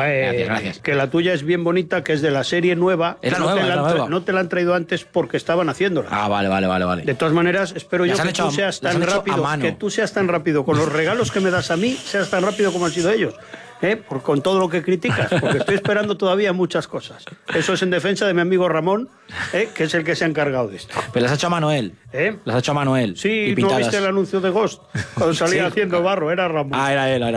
Gracias. Que la tuya es bien bonita, que es de la serie nueva. Es la nueva. No te la han traído antes porque estaban haciéndola. Ah, vale. De todas maneras, espero yo que tú seas tan rápido. Que tú seas tan rápido con los regalos que me das a mí, seas tan rápido como han sido ellos. Con todo lo que criticas, porque estoy esperando todavía muchas cosas. Eso es en defensa de mi amigo Ramón, que es el que se ha encargado de esto. Pero las ha hecho a Manuel. Las ha hecho a Manuel. Sí, ¿no viste el anuncio de Ghost? Cuando salía haciendo barro, era Ramón. Era él.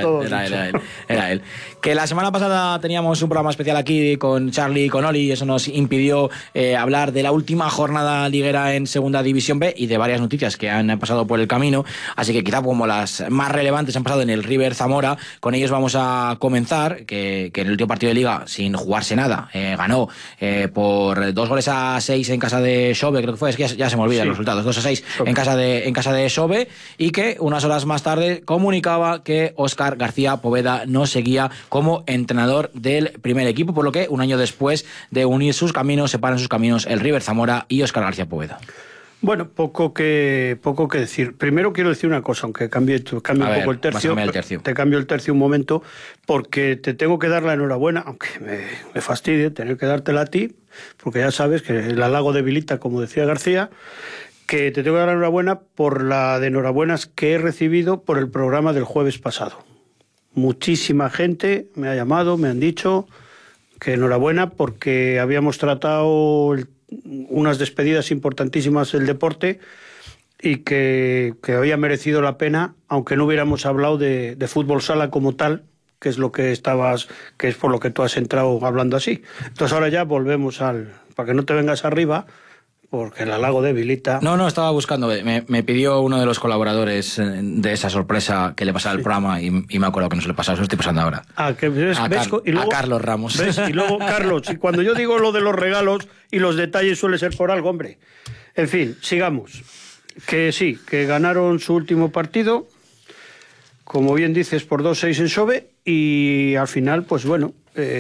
Era él. Que la semana pasada teníamos un programa especial aquí con Charlie y con Oli, y eso nos impidió hablar de la última jornada liguera en Segunda División B y de varias noticias que han pasado por el camino. Así que quizá como las más relevantes han pasado en el River Zamora, con ellos vamos a comenzar, que en el último partido de Liga, sin jugarse nada, ganó por 2-6 en casa de Xove, creo que fue, es que ya se me olvidan los resultados, 2-6 en casa de Xove, y que unas horas más tarde comunicaba que Óscar García Poveda no seguía como entrenador del primer equipo, por lo que un año después de unir sus caminos, separan sus caminos el River Zamora y Óscar García Poveda. Bueno, poco que decir. Primero quiero decir una cosa, aunque cambie un poco el tercio. Te cambio el tercio un momento, porque te tengo que dar la enhorabuena, aunque me fastidie tener que dártela a ti, porque ya sabes que el halago debilita, como decía García, que te tengo que dar la enhorabuena por la de enhorabuenas que he recibido por el programa del jueves pasado. Muchísima gente me ha llamado, me han dicho que enhorabuena porque habíamos tratado unas despedidas importantísimas del deporte y que había merecido la pena, aunque no hubiéramos hablado de fútbol sala como tal, que es por lo que tú has entrado hablando así. Entonces ahora ya volvemos para que no te vengas arriba, porque el halago debilita. No, estaba buscando, me pidió uno de los colaboradores de esa sorpresa que le pasaba el programa y me acuerdo que no se le pasaba, eso estoy pasando ahora. A Carlos Ramos. ¿Ves? Y luego, Carlos, y cuando yo digo lo de los regalos y los detalles suele ser por algo, hombre. En fin, sigamos. Que sí, que ganaron su último partido, como bien dices, por 2-6 en Xove, y al final, pues bueno,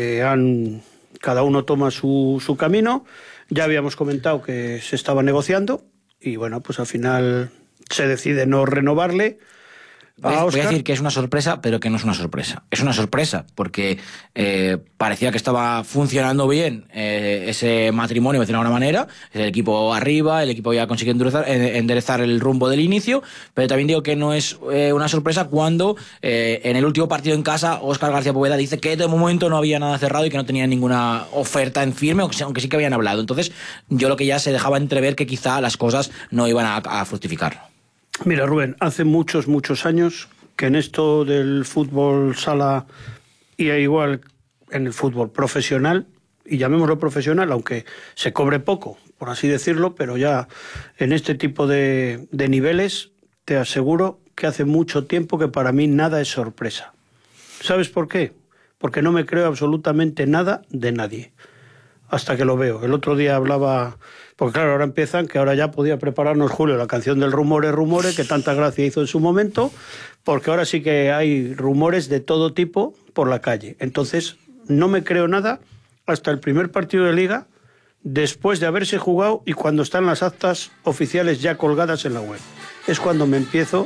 cada uno toma su camino. Ya habíamos comentado que se estaba negociando y bueno, pues al final se decide no renovarle a Óscar. Voy a decir que es una sorpresa, pero que no es una sorpresa. Es una sorpresa porque parecía que estaba funcionando bien ese matrimonio, de alguna manera. El equipo arriba, el equipo ya consiguió enderezar el rumbo del inicio, pero también digo que no es una sorpresa cuando en el último partido en casa Óscar García Poveda dice que de momento no había nada cerrado y que no tenía ninguna oferta en firme, aunque sí que habían hablado. Entonces yo lo que ya se dejaba entrever que quizá las cosas no iban a fructificar. Mira, Rubén, hace muchos años que en esto del fútbol sala y igual en el fútbol profesional, y llamémoslo profesional, aunque se cobre poco, por así decirlo, pero ya en este tipo de niveles te aseguro que hace mucho tiempo que para mí nada es sorpresa. ¿Sabes por qué? Porque no me creo absolutamente nada de nadie, hasta que lo veo. El otro día hablaba... Porque claro, ahora empiezan, que ahora ya podía prepararnos Julio la canción del rumores, que tanta gracia hizo en su momento, porque ahora sí que hay rumores de todo tipo por la calle. Entonces, no me creo nada hasta el primer partido de Liga, después de haberse jugado y cuando están las actas oficiales ya colgadas en la web. Es cuando me empiezo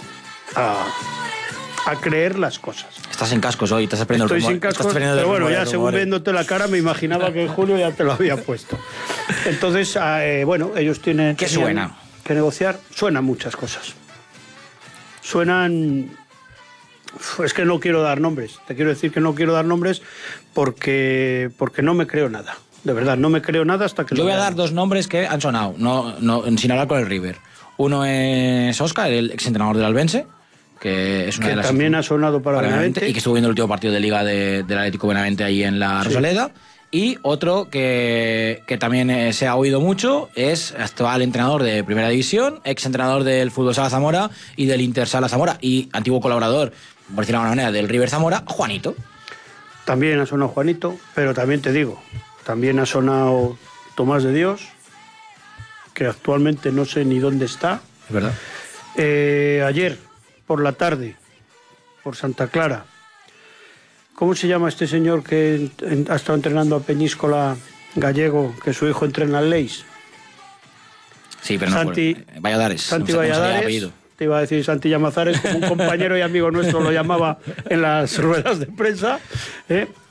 a creer las cosas. Estás en cascos hoy, estás aprendiendo el rumor. Estoy sin cascos, pero bueno, ya según viéndote la cara me imaginaba que en julio ya te lo había puesto. Entonces, bueno, ellos tienen ¿Qué suena? Que negociar. Suenan muchas cosas. Suenan... Es que no quiero dar nombres. Te quiero decir que no quiero dar nombres porque no me creo nada. De verdad, no me creo nada hasta que... Yo voy a dar dos nombres que han sonado, no, sin hablar con el River. Uno es Óscar, el exentrenador del Albense, que es una de las... también ha sonado para Benavente. Y que estuvo viendo el último partido de Liga del Atlético Benavente ahí en la Rosaleda. Y otro que también se ha oído mucho es actual entrenador de Primera División, exentrenador del Fútbol Sala Zamora y del Inter Sala Zamora, y antiguo colaborador, por decirlo de alguna manera, del River Zamora, Juanito. También ha sonado Juanito, pero también te digo, también ha sonado Tomás de Dios, que actualmente no sé ni dónde está. Es verdad. Ayer, por la tarde, por Santa Clara. ¿Cómo se llama este señor que ha estado entrenando a Peñíscola Gallego, que su hijo entrena al Leis? Sí, pero Santi, no, Valladares. Santi Valladares. Te iba a decir Santi Llamazares, como un compañero y amigo nuestro lo llamaba en las ruedas de prensa.